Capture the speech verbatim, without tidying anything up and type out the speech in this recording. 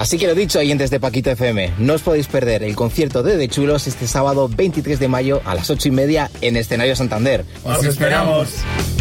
Así que lo dicho, oyentes de Paquito F M, no os podéis perder el concierto de The Chulos este sábado veintitrés de mayo a las ocho y media en Escenario Santander. ¡Os esperamos!